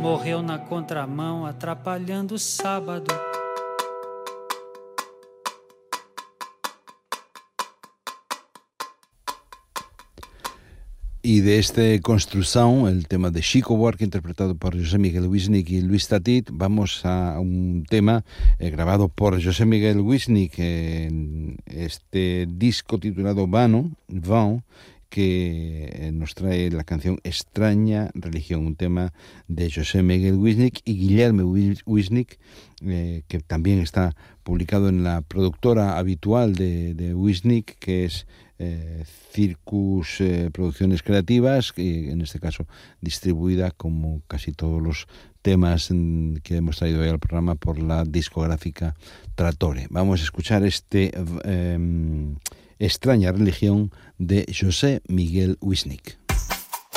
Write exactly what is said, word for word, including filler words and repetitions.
morreu na contramão, atrapalhando o sábado. Y de esta construcción, el tema de Chico Buarque, interpretado por José Miguel Wisnik y Luis Tatit, vamos a un tema eh, grabado por José Miguel Wisnik en este disco titulado Vano, Vão, que nos trae la canción Extraña Religión, un tema de José Miguel Wisnik y Guillermo Wisnik, eh, que también está publicado en la productora habitual de, de Wisnik, que es eh, Circus eh, Producciones Creativas, que en este caso distribuida, como casi todos los temas que hemos traído hoy al programa, por la discográfica Tratore. Vamos a escuchar este eh, Extraña Religión de José Miguel Wisnik.